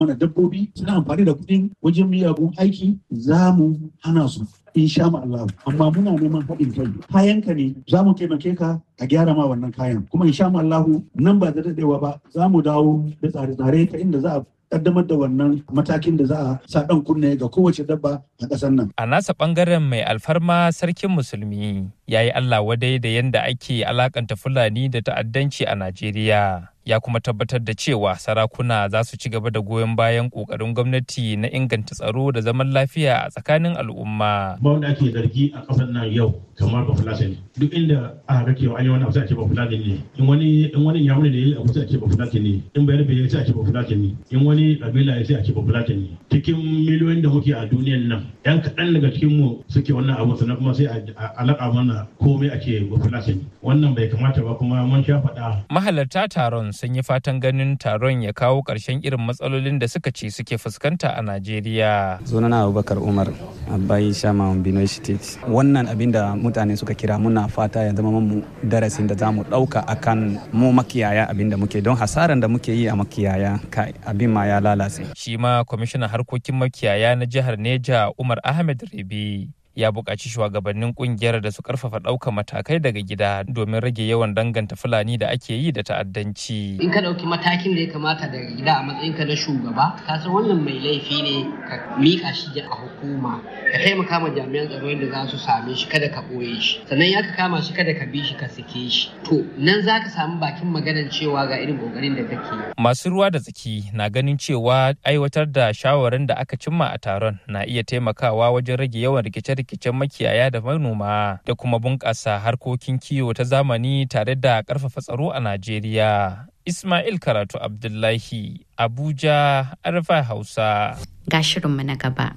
mana dabbobi suna amfani da kuɗin wajen miyagun aiki za mu hana su insha Allah. Amma muna neman haɗin kai. Kayanka ne za mu taimake ka a gyara ma wannan kayan. Kuma insha Allah nan ba da daɗewa ba za mu dawo da tsare-tsare ta inda za a kaddamar da wannan matakin da za a sa ɗan kunne ga kowace dabba a ƙasar nan. A nasa ɓangaren mai alfarma sarkin musulmi ya yi Allah wadai da yadda ake alakanta Fulani da ta'addanci a Najeriya. Ya kuma tabbatar da cewa sarakuna za su ci gaba da goyon bayan ƙoƙarin gwamnati na inganta tsaro da zaman lafiya a tsakanin al'umma. Ba wanda ake zargi a ƙasar nan yau kamar ba Fulani. Duk inda aka ga cewa an yi wani abu sai a ce ba Fulani ne. In wani yamuni ne ya yi abu sai a ce ba Fulani ne. In bayar bai sai a ce ba Fulani ne. In wani kabila ya sai a ce ba Fulani ne. Cikin miliyoyin da muke a duniyan nan, 'yan kaɗan daga cikin mu suke wannan abu sannan kuma sai a alaƙa mana komai a ce ba Fulani ne. Wannan bai kamata ba kuma mun sha faɗa. Mahalarta taron sun yi fatan ganin taron ya kawo ƙarshen irin matsalolin da suka ce suke fuskanta a Najeriya. Sunana Abubakar Umar, Abai Shama Benue State. Wannan abin da mutane suka kira muna fata ya zama mu darasin da zamu ɗauka akan mu makiyaya abin da muke don hasaran da muke yi a makiyaya kai abin ma ya lalace. Shi ma kwamishinan harkokin makiyaya na jihar Neja Umar Ahmed Rabi ya buƙaci shugabannin ƙungiyar da su ƙarfafa ɗaukar matakai daga gida domin rage yawan danganta Fulani da ake yi da ta'addanci. In ka ɗauki matakin da ya kamata daga gida a matsayinka na shugaba, ka san wannan mai laifi ne ka miƙa shi a hukuma, ka taimaka ma jami'an tsaro yadda za su same shi kada ka ɓoye shi. Sannan ya ka kama shi kada ka bi shi ka sake shi. To nan za ka samu bakin maganar cewa ga irin ƙoƙarin da kake. Masu ruwa da tsaki na ganin cewa aiwatar da shawarin da aka cimma a taron na iya taimakawa wajen rage yawan rikice-rikicen makiyaya da manoma da kuma bunƙasa harkokin kiwo ta zamani tare da ƙarfafa tsaro a Najeriya. Ismail Karatu Abdullahi, Abuja, Arfa Hausa. Ga shirinmu na gaba.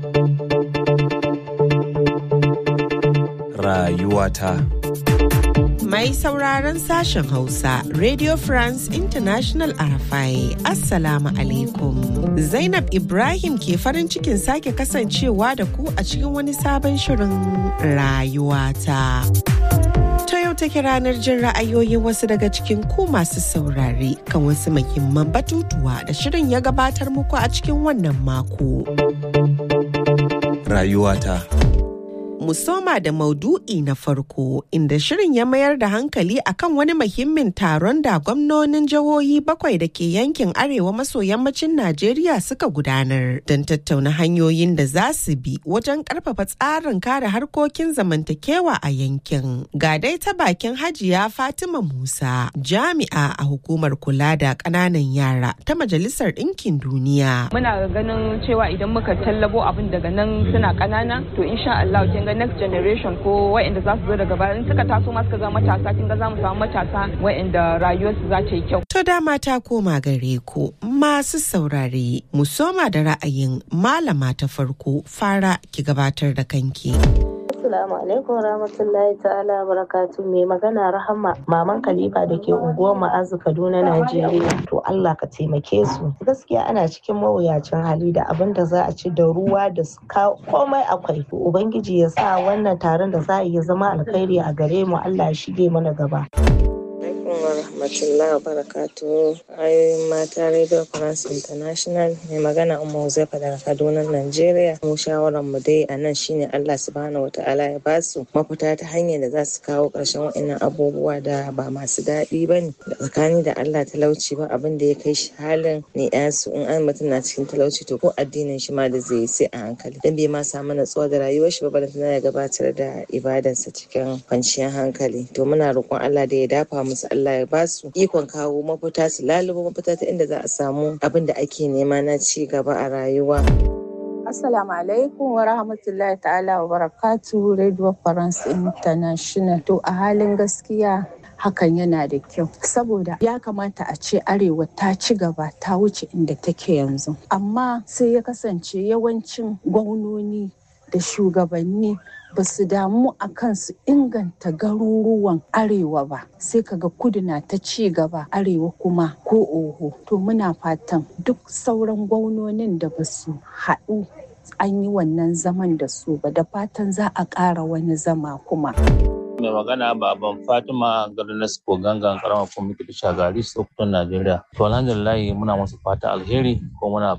Rayuwata. Mai sauraron sashen Hausa, Radio France International RFI, Assalamu alaikum. Zainab Ibrahim ke farin cikin sake kasancewa da ku a cikin wani sabon shirin Rayuwata. Ta yau take ranar jin ra'ayoyin wasu daga cikin ku masu saurare kan wasu muhimman batutuwa da shirin ya gabatar muku a cikin wannan mako. Rayuwata. Mu soma da maudu'i na farko inda shirin ya mayar da hankali akan wani muhimmin taron da gwamnonin jihohi 7 da ke yankin arewa maso yammacin Najeriya suka gudanar don tattauna hanyoyin da za su bi wajen karfafa tsarin kare harkokin zamantakewa a yankin. Ga dai ta bakin Hajiya Fatima Musa, jami'a a hukumar kula da ƙananan yara ta Majalisar Ɗinkin Duniya. Muna ganin cewa idan muka tallabo abin daga nan suna ƙanana to insha Allah kin ga next generation ko waɗanda za su zo daga baya in suka taso ma suka zama matasa kin ga za mu samu matasa waɗanda rayuwarsu za ta yi kyau. To dama ta koma gare ku masu saurare mu soma da ra'ayin malama ta farko fara ki gabatar da kanki. Assalamu alaikum rahmatullahi ta'ala barakatu mai magana Rahama maman Khalifa da ke unguwar Ma'azu Kaduna Najeriya. To Allah ka taimake su. Gaskiya ana cikin mawuyacin hali da abin da za a ci da ruwa da komai akwai. Ubangiji ya sa wannan taron da za a yi zama alkhairi a gare mu, Allah ya shige mana gaba. Rahmatullahi wa barakatuhu. Ayoyin mata Radio France International mai magana Umma Huzaifa daga Kaduna Najeriya. Mu shawaran mu dai a nan shine Allah subhanahu wata'ala ya ba su mafita ta hanyar da za su kawo ƙarshen waɗannan abubuwa da ba masu daɗi bane. Da tsakani da Allah talauci ba abin da ya kai shi halin ne su in an mutum na cikin talauci to ko addinin shi ma da zai yi sai a hankali. Dan bai ma samu natsuwa da rayuwar shi ba balantana ya gabatar da ibadarsa cikin kwanciyar hankali. To muna roƙon Allah da ya dafa musu, Allah ya ba su ikon kawo mafita, su lalubo mafita ta inda za a samu abin da ake nema na ci gaba a rayuwa. Assalamu alaikum wa rahmatullahi ta'ala wa barakatuhu. Radio France International. To a halin gaskiya hakan yana da kyau saboda ya kamata a ce arewa ta ci gaba ta wuce inda take yanzu, amma sai ya kasance yawancin gwamnoni da shugabanni ba su damu a kan su inganta garuruwan arewa ba, sai kaga kudu na ta ci gaba arewa kuma ko oho. To muna fatan duk sauran gwamnonin da ba su haɗu an yi wannan zaman da su ba, da fatan za a ƙara wani zama kuma. mai magana baban Fatima Garnas ko gangan karamar kwamitin Shagari Sokoton Najeriya. To alhamdulillah muna musu fata alheri ko muna